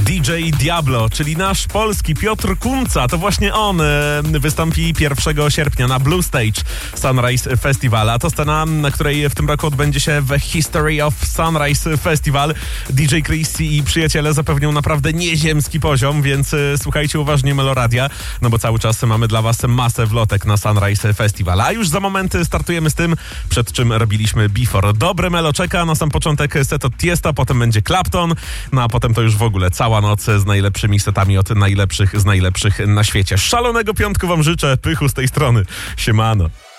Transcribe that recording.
DJ Diablo, czyli nasz polski Piotr Kunca, to właśnie on wystąpi 1 sierpnia na Blue Stage Sunrise Festival, a to scena, na której w tym roku odbędzie się The History of Sunrise Festival. DJ Chrissy i przyjaciele zapewnią naprawdę nieziemski poziom, więc słuchajcie uważnie Meloradia, no bo cały czas mamy dla was masę wlotek na Sunrise Festival. A już za moment startujemy z tym, przed czym robiliśmy Before. Dobre Melo czeka, na sam początek set od Tiesta, potem będzie Clapton, no a potem to już w ogóle cała noc z najlepszymi setami od najlepszych z najlepszych na świecie. Szalonego piątku wam życzę, Pychu z tej strony. Siemano.